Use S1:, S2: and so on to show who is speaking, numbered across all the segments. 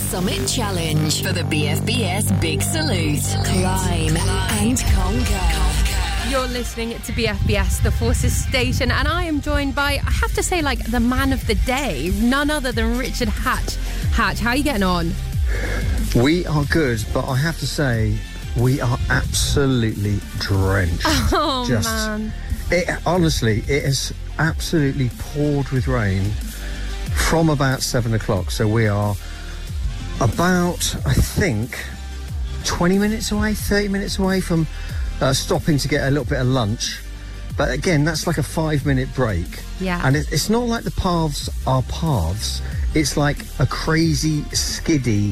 S1: Summit Challenge for the BFBS Big Salute. Climb and conquer.
S2: You're listening to BFBS, the Forces Station, and I am joined by, I have to say, like, the man of the day, none other than Richard Hatch. Hatch, how are you getting on?
S3: We are good, but I have to say, we are absolutely drenched.
S2: Oh, man.
S3: Honestly, it has absolutely poured with rain from about 7 o'clock. So we are about, I think, 20 minutes away, 30 minutes away from stopping to get a little bit of lunch. But again, that's like a 5-minute break.
S2: Yeah.
S3: And it's not like the paths are paths. It's like a crazy, skiddy,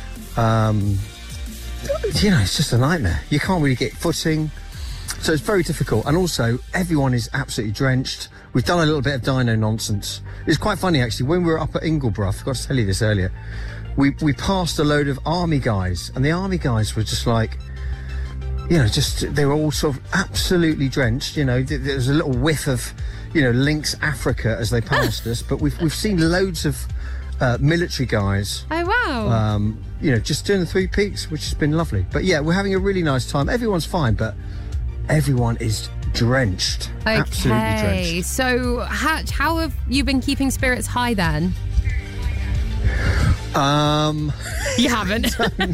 S3: it's just a nightmare. You can't really get footing. So it's very difficult. And also, everyone is absolutely drenched. We've done a little bit of dyno nonsense. It's quite funny, actually. When we were up at Ingleborough, I forgot to tell you this earlier, we passed a load of army guys. And the army guys were just like, they were all sort of absolutely drenched. There was a little whiff of, Lynx Africa as they passed us. But we've seen loads of military guys.
S2: Oh, wow.
S3: Just doing the 3 peaks, which has been lovely. But yeah, we're having a really nice time. Everyone's fine, but everyone is drenched.
S2: Okay.
S3: Absolutely drenched.
S2: So, Hatch, how have you been keeping spirits high then? You haven't?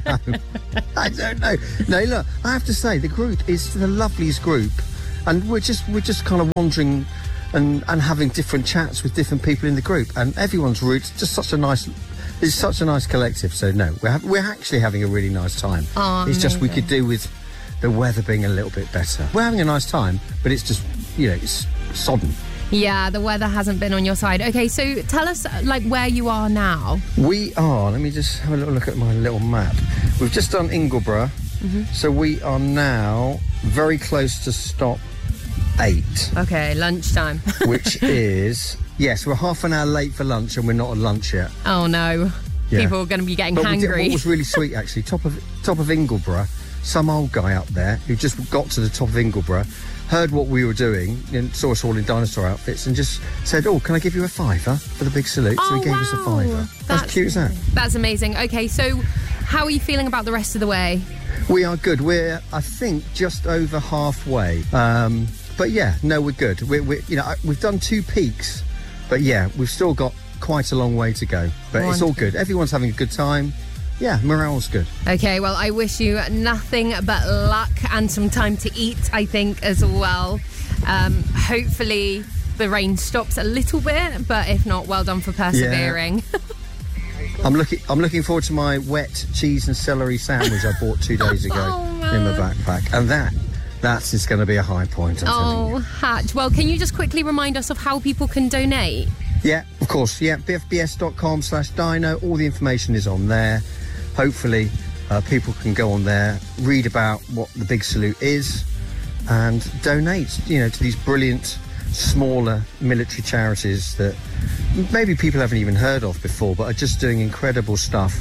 S3: I don't know. No, look, I have to say, the group is the loveliest group. And we're just kind of wandering and having different chats with different people in the group. And everyone's rude. It's such a nice collective. So, no, we're actually having a really nice time.
S2: Oh,
S3: it's just we
S2: amazing.
S3: could do with the weather being a little bit better. We're having a nice time, but it's just, it's sodden.
S2: Yeah, the weather hasn't been on your side. Okay, so tell us, where you are now.
S3: We are, let me just have a little look at my little map. We've just done Ingleborough, so we are now very close to stop 8.
S2: Okay, lunchtime.
S3: Which is, yes, we're half an hour late for lunch and we're not at lunch yet.
S2: Oh, no.
S3: Yeah.
S2: People are going to be getting hangry.
S3: What was really sweet, actually, top of Ingleborough, some old guy up there who just got to the top of Ingleborough, heard what we were doing and saw us all in dinosaur outfits and just said, can I give you a £5 for the big salute? So he gave us a £5. How cute is that?
S2: That's amazing. Okay, so how are you feeling about the rest of the way?
S3: We are good. We're, I think, just over halfway. But yeah, no, we're good. We've done 2 peaks, but yeah, we've still got quite a long way to go. But It's all good. Everyone's having a good time. Yeah, morale's good.
S2: Okay, well, I wish you nothing but luck and some time to eat, I think, as well. Hopefully the rain stops a little bit, but if not, well done for persevering.
S3: Yeah. I'm looking forward to my wet cheese and celery sandwich I bought 2 days ago in my backpack. And that's just going to be a high point, I'm telling you.
S2: Hatch. Well, can you just quickly remind us of how people can donate?
S3: Yeah, of course. Yeah, bfbs.com/dino. All the information is on there. Hopefully, people can go on there, read about what the Big Salute is, and donate, to these brilliant, smaller military charities that maybe people haven't even heard of before, but are just doing incredible stuff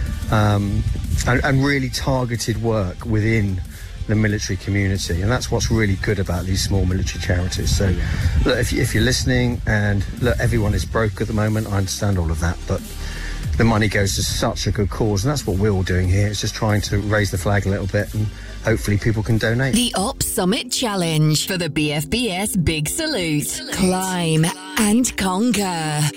S3: and really targeted work within the military community. And that's what's really good about these small military charities. So, look, if you're listening, and look, everyone is broke at the moment, I understand all of that, but the money goes to such a good cause, and that's what we're all doing here. It's just trying to raise the flag a little bit, and hopefully people can donate.
S1: The Op Summit Challenge for the BFBS Big Salute. Climb and conquer.